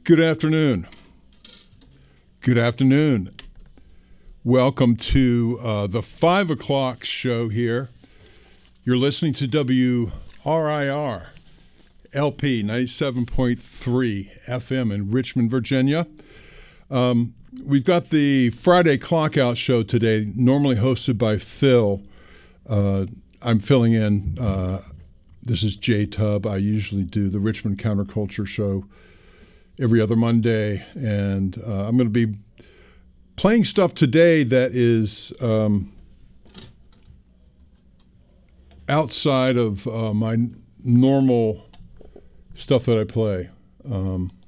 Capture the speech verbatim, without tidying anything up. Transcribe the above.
Good afternoon. Good afternoon. Welcome to uh, the five o'clock show here. You're listening to W R I R L P ninety-seven point three F M in Richmond, Virginia. Um, we've got the Friday Clockout show today, normally hosted by Phil. Uh, I'm filling in. Uh, this is Jay Tubb. I usually do the Richmond Counterculture show every other Monday, and uh, I'm going to be playing stuff today that is um, outside of uh, my normal stuff that I play. Um,